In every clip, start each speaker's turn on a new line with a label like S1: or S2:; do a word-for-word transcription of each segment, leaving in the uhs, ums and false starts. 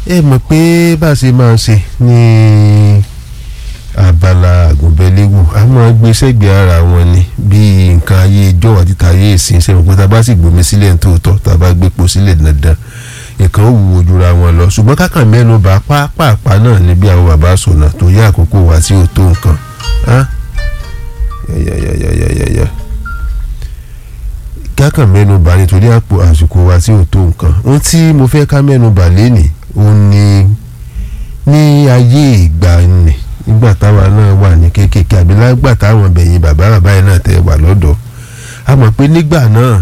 S1: ẹ mọ̀ pé bá a ṣe máa ń ṣe ní abala àgùnbẹ́lẹ́wò a máa gbé sẹ́gbẹ̀ẹ́ ara wọn ni bí nǹkan ayé ijó àti tàyé ìsìn ṣe mọ̀ pé tá a bá sì gbòmí sílẹ̀ ní tòótọ́ tá a bá gbé po sílẹ̀ dandan nǹkan ó wù ojúra wọn lọ ṣùgbọ́n kákan mẹ́nu bá pàápàá náà ní bí àwọn bàbá sọ̀nà tó yá àkókò wá sí òtó nǹkan kákan mẹ́nu bá nítorí àpò àsìkò wá sí òtó nǹkan ohun tí mo fẹ́ ká mẹ́nu bà lénìí ó ní ní ayé ìgbà nì nígbà táwa náà wà ní kéékèèké àbí lágbà táwọn bẹ̀yìn bàbá bàbá yẹn náà tẹ́ wà lọ́dọ̀ a mọ̀ pé nígbà náà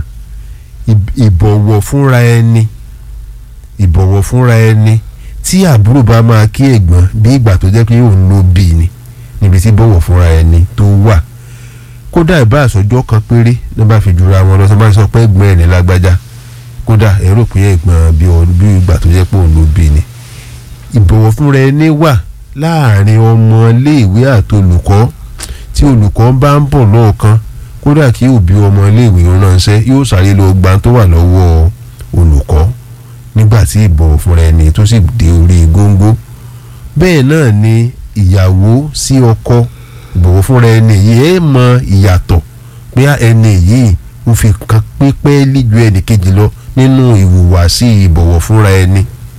S1: ìbọ̀wọ̀ fúnra ẹni ìbọ̀wọ̀ fúnra ẹni tí àbúrò bá máa kí ẹ̀gbọ́n bí ìgbà tó jẹ́ pé òun ló bí ni níbi tí bọ̀wọ̀ fúnra ẹni tó wà kódà ìbá àsọjọ́ kan péré ló bá fi jura wọn lọ sọ bá sọ pé ẹ̀gbọ́n ẹ̀ ní lágbájá kódà ẹ̀rọ pé ẹ̀gbọ́n bí ìgbà tó jẹ́ pé òun ló bí ni ìbọ̀wọ̀ fúnra ẹni wà láàrin ọmọ iléèwé àti olùkọ́ tí olùkọ́ bá ń bọ̀ lọ́ọ̀kan kódà kí òbí ọmọ iléèwé ránṣẹ́ yóò sáré lọ gba tó wà lọ́wọ́ olùkọ́ nígbà tí ìbọ̀wọ̀ fúnra ẹni tó sì dé orí góńgó bẹ́ẹ̀ náà ni ìyàwó sí ọkọ ìbọ̀wọ̀ fúnra ẹni yìí ẹ̀ mọ ìyàtọ̀ pé ẹni yìí ń fi kan pípẹ́ líjú ẹnì kejì lọ nínú ìhùwàsí ìbọ̀wọ̀ fúnra ẹni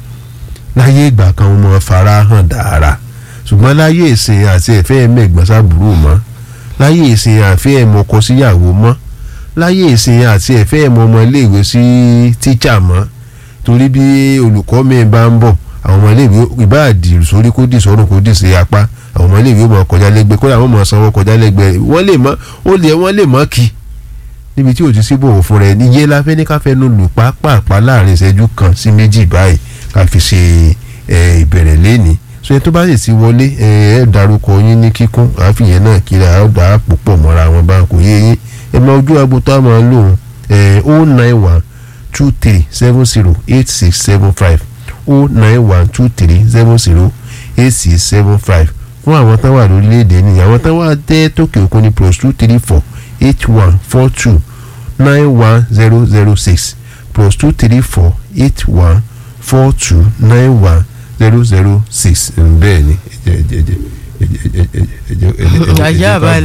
S1: láyé ìgbà kan wọn mọ fara hàn dára ṣùgbọ́n láyé ìsìn àti ẹ̀fẹ́ mẹ́gbọ́n sábúrò mọ́ láyé ìsìn àfẹ́ ẹ̀mọkọ síyàwó mọ́ láyé ìsìn àti ẹ̀fẹ́ ẹ̀mọ ọmọ iléèwé sí tíṣà mọ́ torí bí olùkọ́ mi bá ń bọ̀ àwọn ọmọ iléèwé ìbá dì sórí kó dì sọ́run kó dì sí apá àwọn ọmọ iléèwé mọ̀ kọjá lẹ́gbẹ̀ẹ́ kó làwọn mọ̀ sanwó kọjá lẹ́gbẹ̀ẹ́ wọ́n lè mọ́ ó lè wọ́n lè mọ́ kí níbi tí òtún sí bọ̀wọ̀ fún rẹ̀ ní yé la fẹ́ ní ká fẹ́ nu lù pàápàá láàrin ìṣẹ́jú kan sí méjì báyìí ká fi ṣe ìbẹ̀rẹ̀ lẹ́ni so ẹ tó bá sì ti wọlé ẹ ẹ dárúkọ yín ní kíkún àfihàn náà kíra ẹ dà á púpọ̀ mọ́ra wọn bá kò yé yín ẹ máa ojú agbo tó a máa lò ẹ o nine one two three seven zero eight six seven five o nine one two three seven zero eight six seven five fún àwọn tán wà lórílẹ̀‐èdè ní àwọn tán wà dé tókè òkun ní plus two three four eight one four two nine one zero zero six plus two three four eight one four two nine one zero zero six bẹ́ẹ̀ ni.
S2: ajá balẹ̀.